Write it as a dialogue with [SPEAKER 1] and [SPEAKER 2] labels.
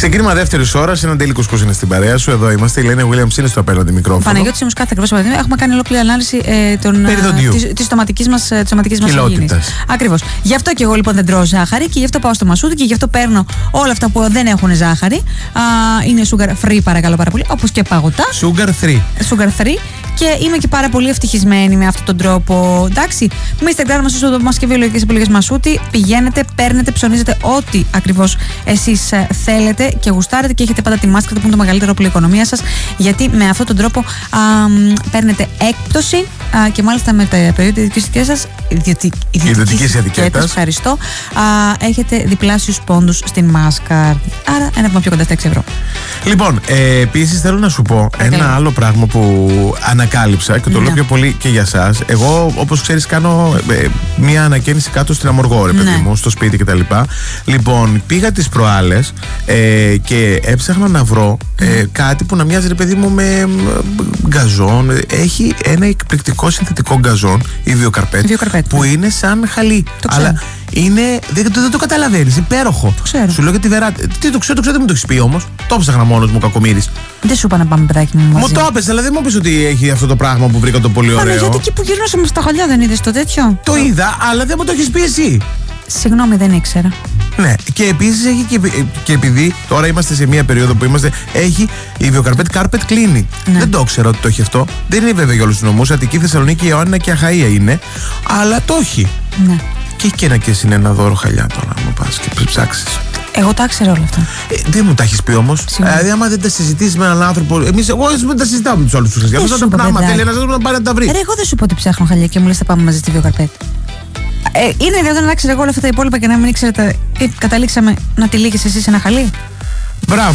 [SPEAKER 1] Ξεκίνημα δεύτερης ώρας, ένα Daily Couscous είναι στην παρέα σου. Εδώ είμαστε. Η Λένα Williams είναι στο απέναντι μικρόφωνο.
[SPEAKER 2] Παναγιώτης Μουσκάτη, ακριβώς. Έχουμε κάνει ολόκληρη ανάλυση της σωματικής μας υγιεινής. Ακριβώς. Γι' αυτό και εγώ λοιπόν δεν τρώω ζάχαρη και γι' αυτό πάω στο μασούτι και γι' αυτό παίρνω όλα αυτά που δεν έχουν ζάχαρη. Είναι sugar free, παρακαλώ πάρα πολύ. Όπως και παγωτά. Sugar free. Και είμαι και πάρα πολύ ευτυχισμένη με αυτόν τον τρόπο. Εντάξει, με Instagram μας στο μας και βιολογικές επιλογές Μασούτη. Πηγαίνετε, παίρνετε, ψωνίζετε ό,τι ακριβώς εσείς θέλετε και γουστάρετε και έχετε πάντα τη μάσκα που είναι το μεγαλύτερο όπλο οικονομίας σας. Γιατί με αυτόν τον τρόπο παίρνετε έκπτωση και μάλιστα με τα προϊόντα ιδιωτικής σας. Ιδιωτικής ετικέτας. Ευχαριστώ. Έχετε διπλάσιους πόντους στην μάσκα. Άρα ένα βήμα πιο κοντά στα 6 ευρώ.
[SPEAKER 1] Λοιπόν, επίσης θέλω να σου πω ένα άλλο πράγμα που ανακάλυψα και το λέω πιο πολύ και για σας. Εγώ, όπως ξέρεις, κάνω μία ανακαίνιση κάτω στην Αμοργό, ρε παιδί μου, στο σπίτι κτλ. Λοιπόν, πήγα τις προάλλες και έψαχνα να βρω κάτι που να μοιάζει, ρε παιδί μου, με γκαζόν. Έχει ένα εκπληκτικό συνθετικό γκαζόν, η Βιοκαρπέτ, που είναι σαν χαλί. Αλλά είναι, δεν το καταλαβαίνεις, υπέροχο.
[SPEAKER 2] Το ξέρω.
[SPEAKER 1] Σου λέω για τη βεράτη. Τι το ξέρω, δεν μου το έχεις πει όμως. Το ψάχνα μόνος μου, κακομοίρης.
[SPEAKER 2] Δεν σου είπα να πάμε, παιδάκι μου, μαζί.
[SPEAKER 1] Μου το έπαιζε, αλλά δεν μου είπες ότι έχει αυτό το πράγμα που βρήκα το πολύ ωραίο.
[SPEAKER 2] Γιατί εκεί που γυρνούσαμε στα χαλιά δεν είδες το τέτοιο?
[SPEAKER 1] Το είδα, αλλά δεν μου το έχεις πει εσύ.
[SPEAKER 2] Συγγνώμη, δεν ήξερα.
[SPEAKER 1] Ναι, και επίσης έχει και επειδή τώρα είμαστε σε μια περίοδο που έχει η Βιοκαρπέτ Carpet Cleaning. Ναι. Δεν το ξέρω ότι το έχει αυτό. Δεν είναι βέβαια για όλους τους νομούς. Αττική, Θεσσαλονίκη, Ιωάννινα και Αχαΐα είναι. Αλλά το έχει. Ναι. Και έχει και ένα και εσύ ένα δώρο χαλιά τώρα, άμα πας και ψάξεις.
[SPEAKER 2] Εγώ τα ξέρω όλα αυτά.
[SPEAKER 1] Δεν μου τα έχεις πει όμως. Δηλαδή, άμα δεν τα συζητήσεις με έναν άνθρωπο. Εγώ δεν τα συζητάω με τους άλλους τους χαλιά. Αυτό το πράγμα θέλει ένας άνθρωπος να πάρει να τα βρει.
[SPEAKER 2] Εγώ δεν σου πω ότι ψάχνω χαλιά και μου λες θα πάμε μαζί στη Βιοκαρπέτ. Είναι δυνατόν να ξέρω εγώ όλα αυτά τα υπόλοιπα και να μην ήξερετε. Καταλήξαμε να τυλίγεις εσείς ένα χαλί.
[SPEAKER 1] Μπράβο.